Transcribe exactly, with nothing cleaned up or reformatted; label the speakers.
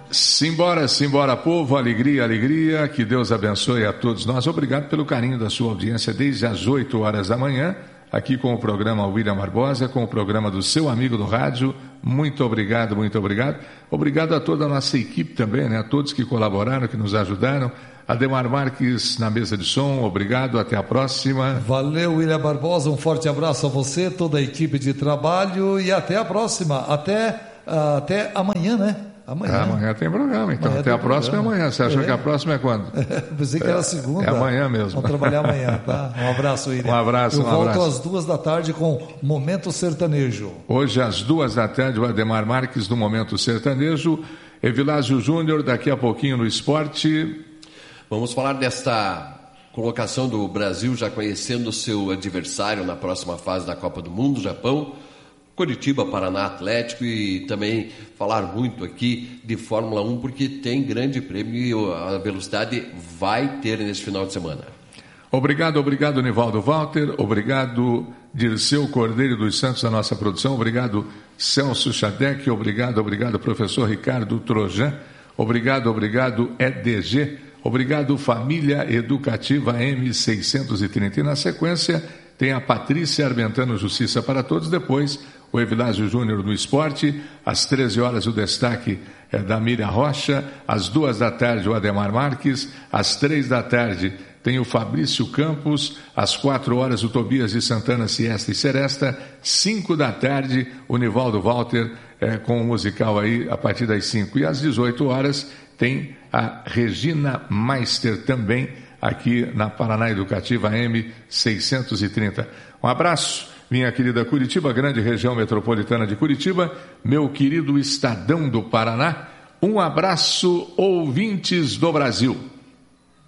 Speaker 1: Simbora, simbora, povo, alegria, alegria, que Deus abençoe a todos nós. Obrigado pelo carinho da sua audiência desde as oito horas da manhã, aqui com o programa William Barbosa, com o programa do seu amigo do rádio. Muito obrigado, muito obrigado. Obrigado a toda a nossa equipe também, né? A todos que colaboraram, que nos ajudaram. Ademar Marques na mesa de som, obrigado, até a próxima.
Speaker 2: Valeu, William Barbosa, um forte abraço a você, toda a equipe de trabalho e até a próxima, até, uh, até amanhã, né? Amanhã.
Speaker 1: Ah, amanhã tem programa, então.
Speaker 2: Amanhã
Speaker 1: até a próxima
Speaker 2: programa.
Speaker 1: é amanhã. Você achou
Speaker 2: é.
Speaker 1: que a próxima é quando?
Speaker 2: Pensei que era segunda.
Speaker 1: É amanhã mesmo.
Speaker 2: Vamos trabalhar amanhã, tá? Um abraço, William.
Speaker 1: Um abraço,
Speaker 2: Eu
Speaker 1: um
Speaker 2: volto
Speaker 1: abraço.
Speaker 2: às duas da tarde com Momento Sertanejo.
Speaker 1: Hoje, às duas da tarde, o Ademar Marques do Momento Sertanejo. Evilásio Júnior, daqui a pouquinho no esporte.
Speaker 3: Vamos falar desta colocação do Brasil, já conhecendo o seu adversário na próxima fase da Copa do Mundo, Japão. Curitiba, Paraná Atlético, e também falar muito aqui de Fórmula um, porque tem grande prêmio e a velocidade vai ter nesse final de semana.
Speaker 1: Obrigado, obrigado, Nivaldo Walter. Obrigado, Dirceu Cordeiro dos Santos, da nossa produção. Obrigado, Celso Chadec. Obrigado, obrigado, professor Ricardo Trojan. Obrigado, obrigado, E D G. Obrigado, Família Educativa M seiscentos e trinta. E na sequência tem a Patrícia Armentano, Justiça para Todos. Depois, o Evilásio Júnior no esporte. Às treze horas, o destaque é da Miriam Rocha. Às duas da tarde, o Ademar Marques. Às três da tarde, tem o Fabrício Campos. Às quatro horas, o Tobias de Santana, Siesta e Seresta. Cinco da tarde, o Nivaldo Walter é, com o musical aí a partir das cinco. E às dezoito horas, tem a Regina Meister também, aqui na Paraná Educativa M seiscentos e trinta. Um abraço, minha querida Curitiba, grande região metropolitana de Curitiba, meu querido Estadão do Paraná. Um abraço, ouvintes do Brasil.